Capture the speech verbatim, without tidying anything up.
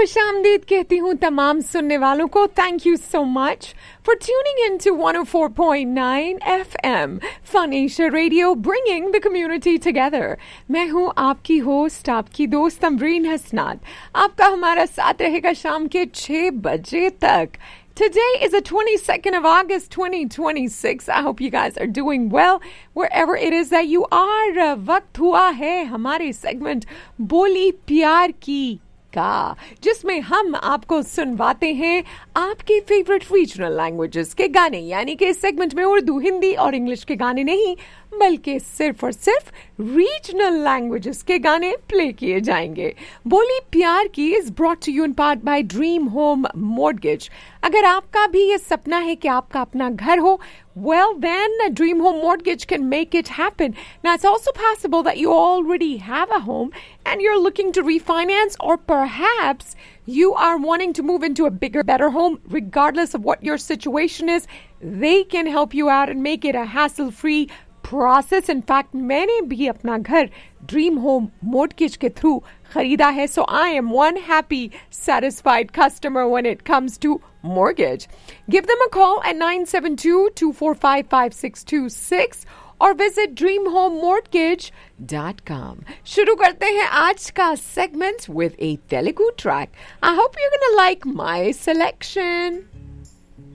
खुशामदीद कहती हूँ तमाम सुनने वालों को. Thank you so much for tuning in to one oh four point nine F M Fun Asia Radio, bringing the community together. मैं हूँ आपकी होस्ट, आपकी दोस्त अमरीन हसनात. आपका हमारा साथ रहेगा शाम के छह बजे तक. Today is the twenty-second of August, twenty twenty-six. I hope you guys are doing well wherever it is that you are. वक्त हुआ है हमारे सेगमेंट बोली प्यार की का, जिसमें हम आपको सुनवाते हैं आपके फेवरेट रीजनल लैंग्वेजेस के गाने. यानी कि इस सेगमेंट में उर्दू, हिंदी और इंग्लिश के गाने नहीं, बल्कि सिर्फ और सिर्फ रीजनल लैंग्वेजेस के गाने प्ले किए जाएंगे. बोली प्यार की is brought to you in part by dream home mortgage. अगर आपका भी ये सपना है कि आपका अपना घर हो, well then Dream Home Mortgage can make it happen. Now it's also possible that you already have a home and you're looking to refinance, or perhaps you are wanting to move into a bigger, better home. Regardless of what your situation is, they can help you out and make it a hassle-free process. In fact, मैंने भी अपना घर Dream Home Mortgage के through खरीदा है. So I am one happy, satisfied customer when it comes to mortgage. Give them a call at nine seven two, two four five, five six two six or visit dream home mortgage dot com. शुरू करते हैं आज का segment with a Telugu track. I hope you're gonna like my selection.